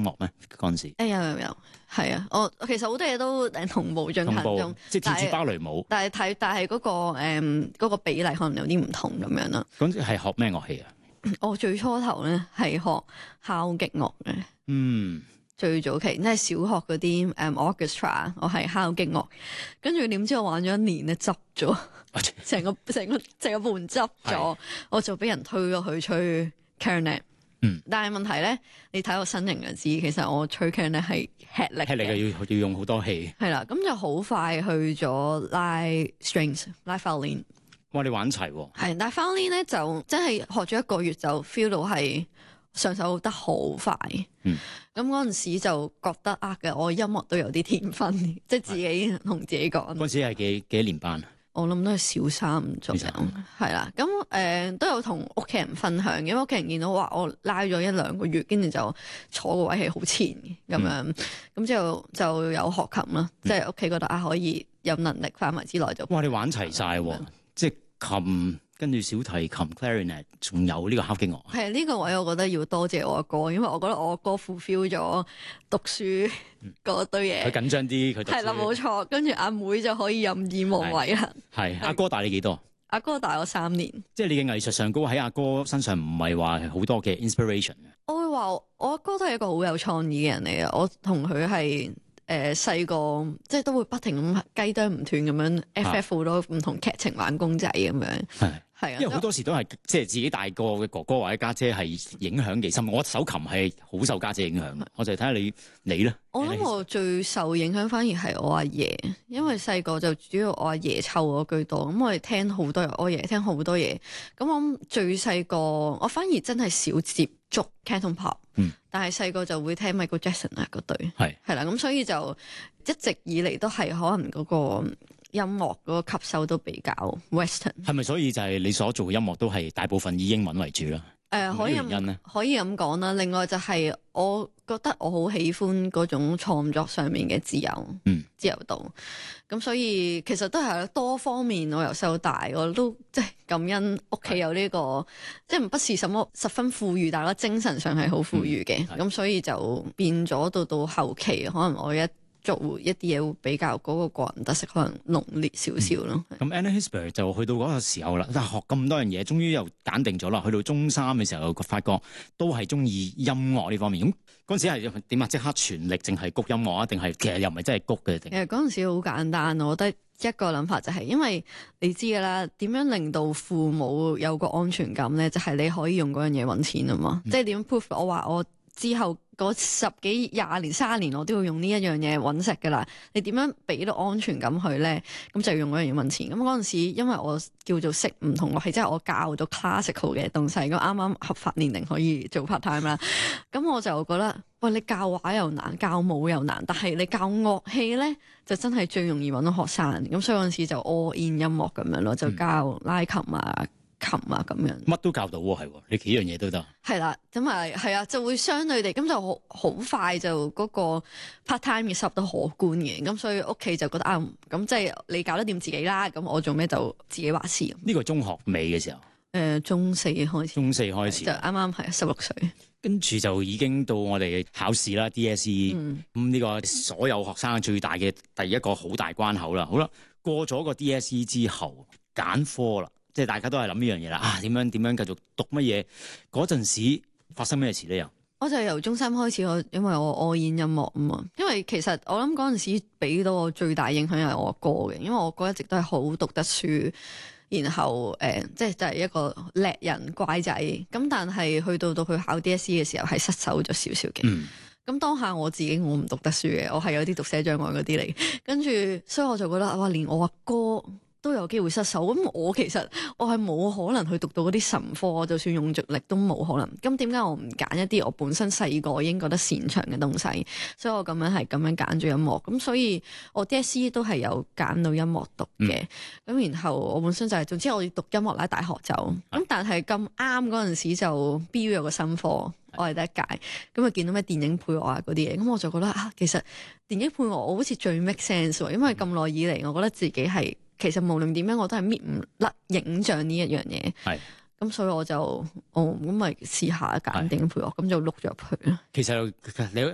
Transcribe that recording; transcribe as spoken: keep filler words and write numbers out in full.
樂咩？嗰陣時誒有有有，係啊！我其實好多嘢都誒同步進行中， 即係跳住芭蕾舞。 但係睇，但係嗰、嗰個誒、嗯嗰個比例可能有啲唔同咁樣啦。 嗰陣時係學咩樂器啊？ 我最初頭咧係學敲擊樂嘅。 嗯。 最早期即係小學嗰啲誒 orchestra，我係敲擊樂，跟住點知我玩咗一年咧執咗，成個成個成個盤執咗，我就俾人推咗去吹 clarinet。嗯，但係問題咧，你睇我身形就知，其實我吹 clarinet係吃力嘅，吃力嘅要要用好多氣。係啦，咁就好快去咗拉 strings， 拉 violin。 哇！你玩齊喎。 係，但係 violin 咧就真係學咗一個月就 feel 到係上手得好快。嗯。咁嗰陣時就覺得啊嘅，我音樂都有啲天分，即係自己同自己講。 嗰陣時係幾幾年班啊？ 我諗都係小三左右，係啦。咁誒、呃、都有同屋企人分享，因為屋企人見到話我拉咗一兩個月，跟住就坐個位係好前咁樣，咁之後就有學琴啦，即係屋企覺得啊可以有能力範圍之內就。 哇！你玩齊晒喎，即係琴。跟住小提琴、clarinet， 仲有呢個敲擊樂。 係呢、這個位，我覺得要多謝我阿哥，因為我覺得我阿哥 fulfill 咗讀書嗰堆嘢。佢、嗯、緊張啲，佢讀書。係啦，冇錯。跟住阿妹就可以任意妄為啦。係阿哥大你幾多？ 阿哥大我三年。即係你嘅藝術上高喺阿哥身上唔係話好多嘅 inspiration。 我會話我阿哥都係一個好有創意嘅人嚟嘅，我同佢係。誒細個即係都會不停咁雞啄唔斷咁樣 F F 好多唔同劇情玩公仔咁樣，係係啊， 因為好多時都係即係自己大個嘅哥哥或者家姐係影響幾深。我手琴係好受家姐影響嘅，我就睇下你你咧。 我諗我最受影響反而係我阿爺，因為細個就主要我阿爺湊我居多，咁我哋聽好多，我爺聽好多嘢。咁我諗最細個我反而真係少接觸 Canton Pop，嗯，但係細個就會聽 Michael Jackson 啊嗰隊，係係啦，咁所以就一直以嚟都係可能嗰個音樂嗰個吸收都比較 Western。係咪所以就係你所做嘅音樂都係大部分以英文為主啦？誒、呃、可以可以咁講啦。另外就係我覺得我好喜歡嗰種創作上面嘅自由，嗯，自由度。咁所以其實都係多方面。我由細到大我都即係感恩屋企有呢、這個，即係不是什麼十分富裕，但係我精神上係好富裕嘅。咁、嗯、所以就變咗到到後期，可能我一做一啲嘢會比較嗰個個人特色可能濃烈少少咯。咁、嗯、Anna Hesper 就去到嗰個時候啦，但係學咁多樣嘢，終於又揀定咗啦。去到中三嘅時候，發覺都係中意音樂呢方面。咁嗰陣時係點啊？即刻全力淨係谷音樂啊？定係其實又唔係真係谷嘅？其實嗰陣時好簡單，我覺得一個諗法就係、是，因為你知㗎啦，點樣令到父母有個安全感咧？就係、是、你可以用嗰樣嘢揾錢啊嘛。嗯、即係點 proof？我話我之後嗰十幾廿年、三十年，我都要用呢一樣嘢揾食噶啦。你點樣俾到安全感佢咧？咁就要用嗰樣嘢揾錢。咁嗰陣時，因為我叫做識唔同樂器，即係我教到 classical 嘅東西，咁啱啱合法年齡可以做 part time 啦。咁我就覺得，喂，你教畫又難，教舞又難，但係你教樂器咧，就真係最容易揾到學生。咁所以嗰陣時就 all in 音樂咁樣咯，就教拉琴啊、琴啊咁樣，乜都教到喎，係你幾樣嘢都得。係啦，咁啊係啊，就會相對地咁就好好快就嗰個 part time 嘅收入都可觀嘅，咁所以屋企就覺得啊，咁即係你搞得掂自己啦，咁我做咩就自己話事。呢個中學尾嘅時候，誒、呃、中四開始，中四開始就啱啱係十六歲，跟住就已經到我哋考試啦 D S E， 咁呢、嗯、個所有學生最大嘅第一個好大關口啦。好啦，過咗個 D S E 之後揀科啦。即係大家都係諗呢樣嘢啦，啊點樣點樣繼續讀乜嘢？嗰陣時發生咩事咧？又我就由中三開始，我因為我愛演音樂啊嘛。因為其實我諗嗰陣時俾到我最大影響係我哥嘅，因為我哥一直都係好讀得書，然後誒、呃、即係就係一個叻人乖仔。咁但係去到到佢考 D S E 嘅時候係失手咗少少嘅。咁、嗯、當下我自己我唔讀得書嘅，我係有啲讀寫障礙嗰啲嚟。跟住所以我就覺得哇，連我阿哥都有機會失手，咁我其實我係冇可能去讀到嗰啲神科，就算用盡力都冇可能。咁點解我唔揀一啲我本身細個已經覺得擅長嘅東西？所以我咁樣係咁樣揀咗音樂。咁所以我 D S E 都係有揀到音樂讀嘅。咁、嗯、然後我本身就係、是、總之我要讀音樂啦，大學就咁。但係咁啱嗰陣時就 B U 有個新科，我係第一屆，咁啊見到咩電影配樂啊嗰啲嘢，咁我就覺得啊，其實電影配樂我好似最 make sense 喎，因為咁耐以嚟，我覺得自己係。其實無論點樣，我都係搣唔甩影像呢一樣嘢。係咁，所以我就哦咁咪試下揀電影配樂，咁就錄咗入去啦。其實你